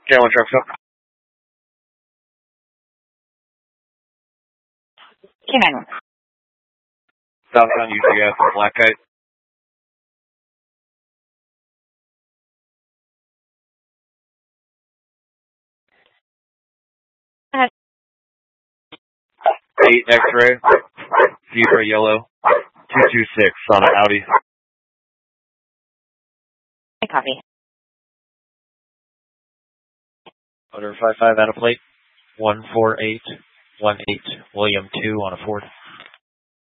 Channel 1 truck stop. K91. Southbound UCS, Black Kite. Go ahead. 8 X-ray, Zebra Yellow, 226 on an Audi. I copy. Motor 55 out of plate, 14818, William 2 on a Ford.